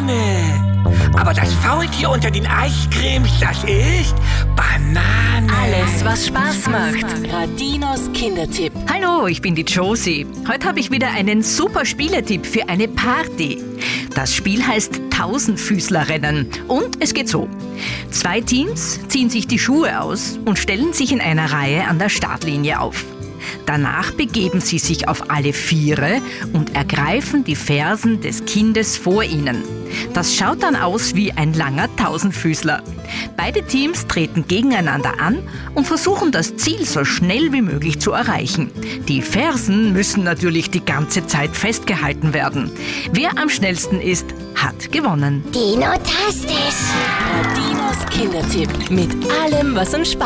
Banane. Aber das Faultier unter den Eiscremes, das ist Banane. Alles, was Spaß macht. Radinos Kindertipp. Hallo, ich bin die Josie. Heute habe ich wieder einen super Spieletipp für eine Party. Das Spiel heißt Tausendfüßlerrennen und es geht so. 2 Teams ziehen sich die Schuhe aus und stellen sich in einer Reihe an der Startlinie auf. Danach begeben sie sich auf alle Viere und ergreifen die Fersen des Kindes vor ihnen. Das schaut dann aus wie ein langer Tausendfüßler. Beide Teams treten gegeneinander an und versuchen das Ziel so schnell wie möglich zu erreichen. Die Fersen müssen natürlich die ganze Zeit festgehalten werden. Wer am schnellsten ist, hat gewonnen. Dino-tastisch. Radinos Kindertipp. Mit allem, was uns Spaß